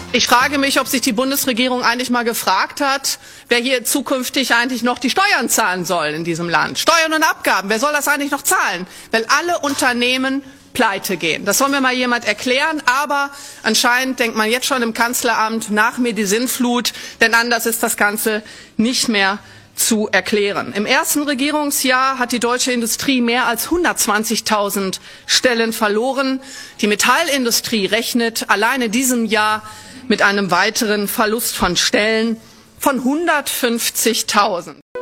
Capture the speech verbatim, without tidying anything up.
Ich frage mich, ob sich die Bundesregierung eigentlich mal gefragt hat, wer hier zukünftig eigentlich noch die Steuern zahlen soll in diesem Land. Steuern und Abgaben, wer soll das eigentlich noch zahlen? Weil alle Unternehmen pleite gehen. Das soll mir mal jemand erklären, aber anscheinend denkt man jetzt schon im Kanzleramt, nach mir die Sinnflut, denn anders ist das Ganze nicht mehr zu erklären. Im ersten Regierungsjahr hat die deutsche Industrie mehr als hundertzwanzigtausend Stellen verloren. Die Metallindustrie rechnet allein in diesem Jahr mit einem weiteren Verlust von Stellen von hundertfünfzigtausend.